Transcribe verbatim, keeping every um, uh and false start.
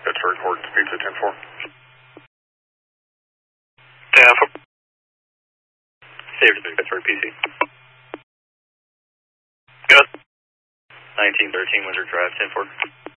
Pittsburgh, Horton, Pizza ten four. ten four. Save to Pittsburgh, P C. Good. nineteen thirteen Windsor Drive, ten four.